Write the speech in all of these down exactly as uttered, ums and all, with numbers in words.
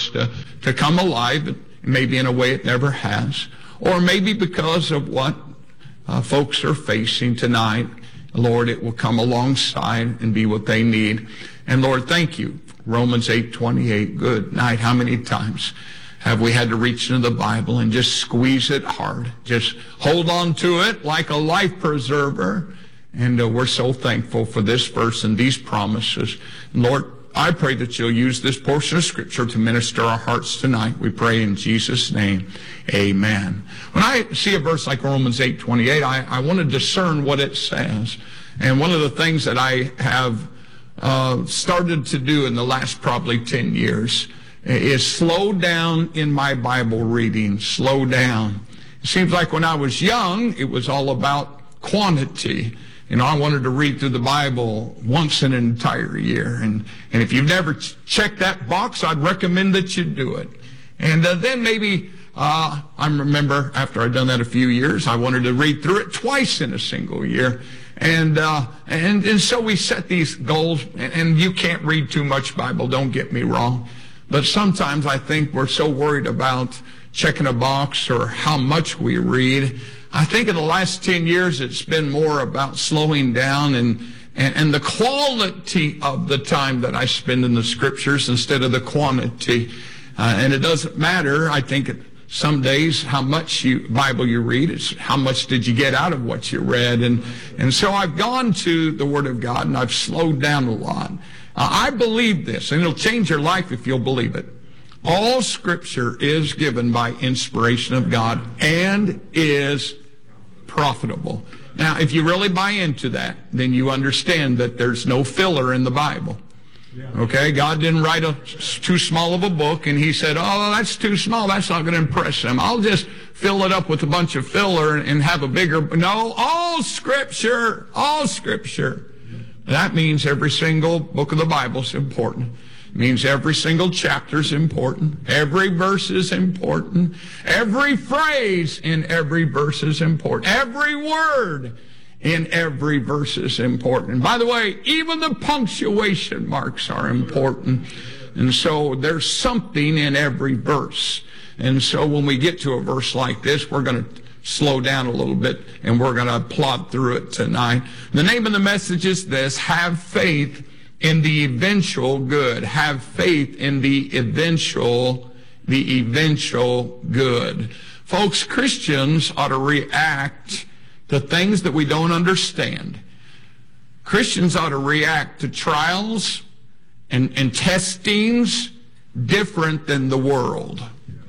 verse to, to come alive, maybe in a way it never has, or maybe because of what uh, folks are facing tonight. Lord, it will come alongside and be what they need. And Lord, thank you. Romans eight twenty-eight, good night. How many times have we had to reach into the Bible and just squeeze it hard? Just hold on to it like a life preserver. And uh, we're so thankful for this verse and these promises. And Lord, I pray that you'll use this portion of Scripture to minister our hearts tonight. We pray in Jesus' name, amen. When I see a verse like Romans eight twenty-eight, I, I want to discern what it says. And one of the things that I have uh, started to do in the last probably ten years is slow down in my Bible reading, slow down. It seems like when I was young, it was all about quantity. You know, I wanted to read through the Bible once in an entire year. And, and if you've never ch- checked that box, I'd recommend that you do it. And uh, then maybe, uh, I remember after I'd done that a few years, I wanted to read through it twice in a single year. And, uh, and, and so we set these goals, and, and you can't read too much Bible, don't get me wrong. But sometimes I think we're so worried about checking a box or how much we read. I think in the last ten years, it's been more about slowing down and, and, and the quality of the time that I spend in the Scriptures instead of the quantity. Uh, and it doesn't matter, I think, some days how much you, Bible you read. It's how much did you get out of what you read. And, and so I've gone to the Word of God, and I've slowed down a lot. Uh, I believe this, and it'll change your life if you'll believe it. All Scripture is given by inspiration of God and is profitable. Now, if you really buy into that, then you understand that there's no filler in the Bible. Okay? God didn't write a too small of a book, and he said, oh, that's too small. That's not going to impress them. I'll just fill it up with a bunch of filler and have a bigger... No, all Scripture, all Scripture. That means every single book of the Bible is important. Means every single chapter is important. Every verse is important. Every phrase in every verse is important. Every word in every verse is important. And by the way, even the punctuation marks are important. And so there's something in every verse. And so when we get to a verse like this, we're going to slow down a little bit and we're going to plod through it tonight. The name of the message is this: have faith in the eventual good. Have faith in the eventual, the eventual good. Folks, Christians ought to react to things that we don't understand. Christians ought to react to trials and, and testings different than the world.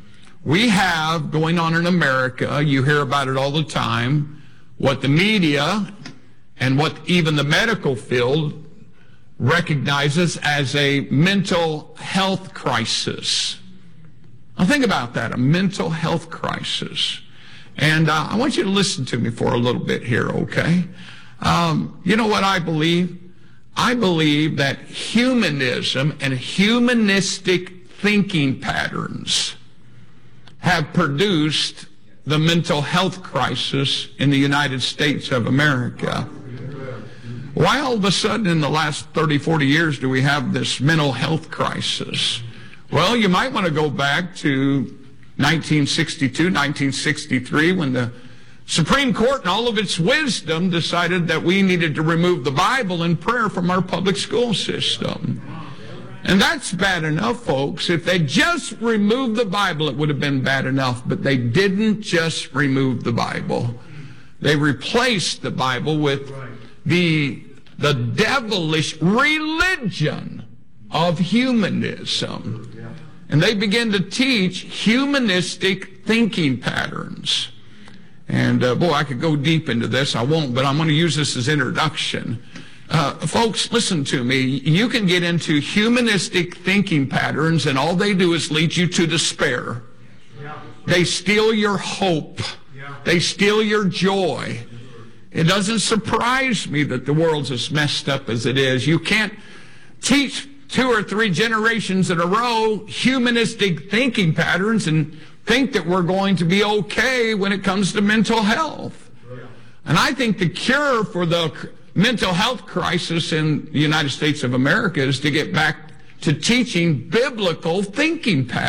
We have going on in America, you hear about it all the time, what the media and what even the medical field recognizes as a mental health crisis. Now think about that, a mental health crisis. And uh, I want you to listen to me for a little bit here, okay? Um, you know what I believe? I believe that humanism and humanistic thinking patterns have produced the mental health crisis in the United States of America. Why all of a sudden in the last thirty, forty years do we have this mental health crisis? Well, you might want to go back to nineteen sixty-two, nineteen sixty-three, when the Supreme Court in all of its wisdom decided that we needed to remove the Bible and prayer from our public school system. And that's bad enough, folks. If they just removed the Bible, it would have been bad enough. But they didn't just remove the Bible. They replaced the Bible with the the devilish religion of humanism. And they begin to teach humanistic thinking patterns. And uh, boy, I could go deep into this. I won't, but I'm going to use this as introduction. Uh, folks, listen to me. You can get into humanistic thinking patterns, and all they do is lead you to despair. They steal your hope. They steal your joy. It doesn't surprise me that the world's as messed up as it is. You can't teach two or three generations in a row humanistic thinking patterns and think that we're going to be okay when it comes to mental health. And I think the cure for the mental health crisis in the United States of America is to get back to teaching biblical thinking patterns.